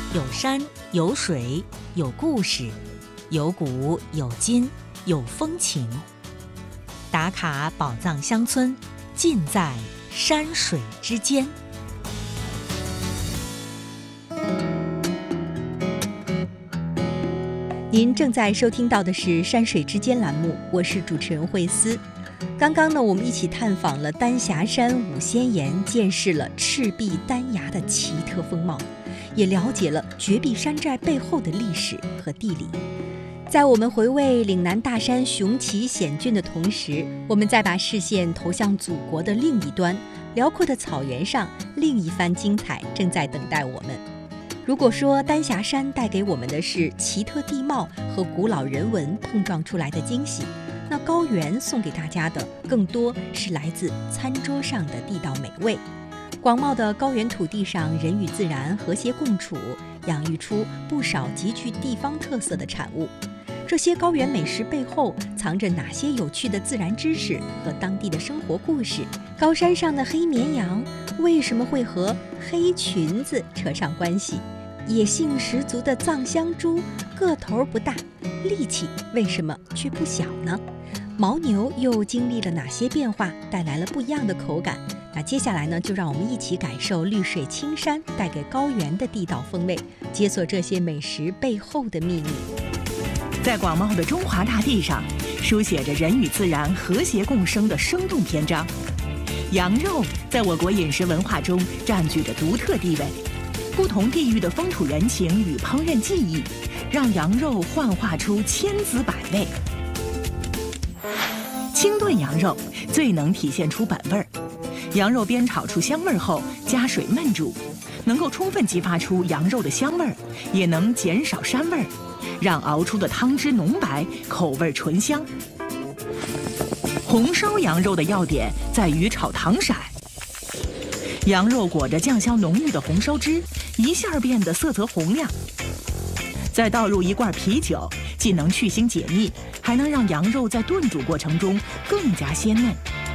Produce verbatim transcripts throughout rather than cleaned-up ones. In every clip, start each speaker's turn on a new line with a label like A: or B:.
A: 有山有水有故事，有古有今有风情。打卡宝藏乡村，尽在山水之间。您正在收听到的是山水之间栏目，我是主持人慧思。刚刚呢，我们一起探访了丹霞山五仙岩，见识了赤壁丹崖的奇特风貌，也了解了绝壁山寨背后的历史和地理。在我们回味岭南大山雄奇险峻的同时，我们再把视线投向祖国的另一端，辽阔的草原上，另一番精彩正在等待我们。如果说丹霞山带给我们的是奇特地貌和古老人文碰撞出来的惊喜，那高原送给大家的更多是来自餐桌上的地道美味。广袤的高原土地上，人与自然和谐共处，养育出不少极具地方特色的产物。这些高原美食背后藏着哪些有趣的自然知识和当地的生活故事？高山上的黑绵羊为什么会和黑裙子扯上关系？野性十足的藏香猪个头不大，力气为什么却不小呢？牦牛又经历了哪些变化，带来了不一样的口感？那接下来呢，就让我们一起感受绿水青山带给高原的地道风味，解锁这些美食背后的秘密。
B: 在广袤的中华大地上，书写着人与自然和谐共生的生动篇章。羊肉在我国饮食文化中占据着独特地位，不同地域的风土人情与烹饪技艺，让羊肉幻化出千滋百味。清炖羊肉最能体现出本味儿，羊肉煸炒出香味后，加水焖煮，能够充分激发出羊肉的香味儿，也能减少膻味儿，让熬出的汤汁浓白，口味醇香。红烧羊肉的要点在于炒糖色，羊肉裹着酱香浓郁的红烧汁，一下变得色泽红亮。再倒入一罐啤酒，既能去腥解腻，还能让羊肉在炖煮过程中更加鲜嫩。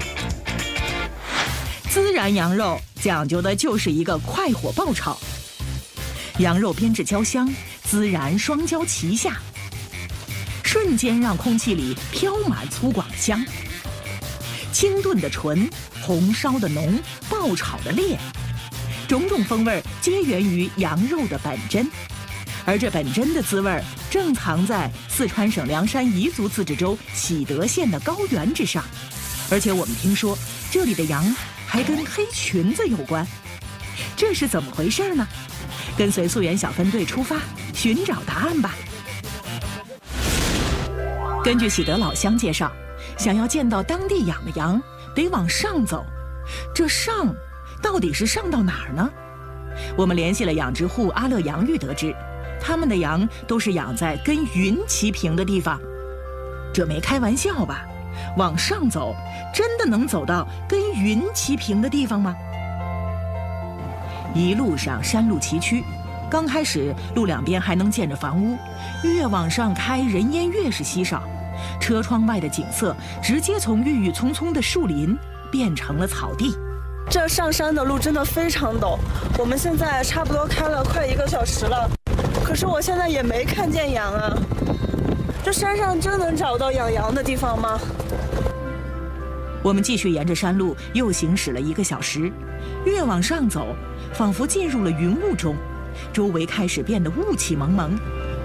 B: 孜然羊肉讲究的就是一个快火爆炒，羊肉煸至焦香，孜然双椒齐下，瞬间让空气里飘满粗犷的香。清炖的纯，红烧的浓，爆炒的烈，种种风味皆源于羊肉的本真。而这本真的滋味正藏在四川省凉山彝族自治州喜德县的高原之上。而且我们听说这里的羊还跟黑裙子有关，这是怎么回事呢？跟随溯源小分队出发，寻找答案吧。根据喜德老乡介绍，想要见到当地养的羊，得往上走。这上到底是上到哪儿呢？我们联系了养殖户阿乐养育，得知他们的羊都是养在跟云齐平的地方。这没开玩笑吧？往上走，真的能走到跟云齐平的地方吗？一路上山路崎岖，刚开始路两边还能见着房屋，越往上开人烟越是稀少，车窗外的景色直接从郁郁葱葱的树林变成了草地。
C: 这上山的路真的非常陡，我们现在差不多开了快一个小时了，可是我现在也没看见羊啊。这山上真能找到养羊的地方吗？
B: 我们继续沿着山路又行驶了一个小时，越往上走，仿佛进入了云雾中，周围开始变得雾气蒙蒙。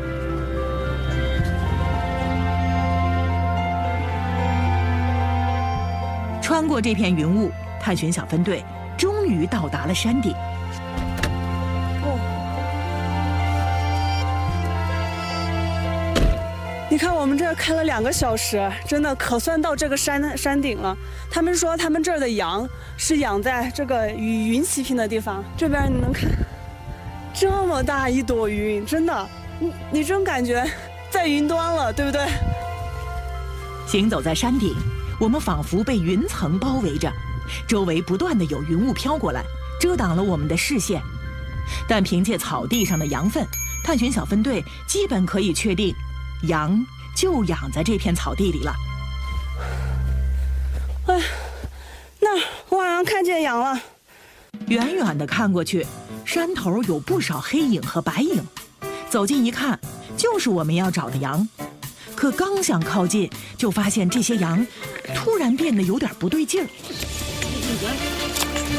B: 穿过这片云雾，探寻小分队终于到达了山顶。
C: 你看我们这儿开了两个小时，真的可算到这个山山顶了。他们说他们这儿的羊是养在这个与云齐平的地方。这边你能看这么大一朵云，真的，你你这种感觉在云端了，对不对？
B: 行走在山顶，我们仿佛被云层包围着，周围不断的有云雾飘过来，遮挡了我们的视线。但凭借草地上的羊粪，探寻小分队基本可以确定，羊就养在这片草地里了。
C: 哎，那儿我好像看见羊了。
B: 远远的看过去， 山头有不少黑影和白影，走近一看，就是我们要找的羊。可刚想靠近，就发现这些羊突然变得有点不对劲儿。